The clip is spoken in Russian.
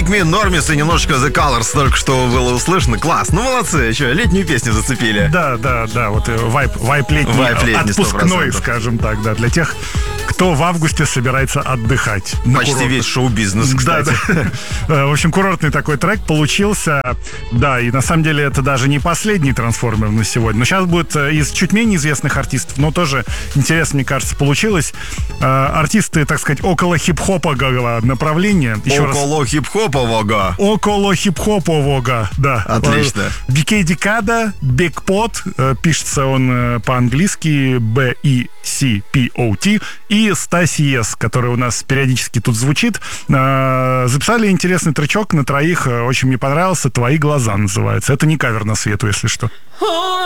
Me Normis и немножечко The Colors только что было услышано. Класс, ну молодцы, что, летнюю песню зацепили. Да, вот вайп летний, отпускной, 100%. скажем так, да, для тех, кто в августе собирается отдыхать. Почти весь шоу-бизнес, кстати. Да. В общем, курортный такой трек получился. Да, и на самом деле это даже не последний трансформер на сегодня. Но сейчас будет из чуть менее известных артистов, но тоже интересно, мне кажется, получилось. Артисты, так сказать, около хип-хопового направления. Около хип-хопового. Около хип-хопового, да. Отлично. BK Decada, Big Pot, пишется он по-английски BECPOT, и Стасиес, который у нас периодически тут звучит. Записали интересный тречок на троих, очень мне понравился. «Твои глаза» называется. Это не кавер на Свету, если что.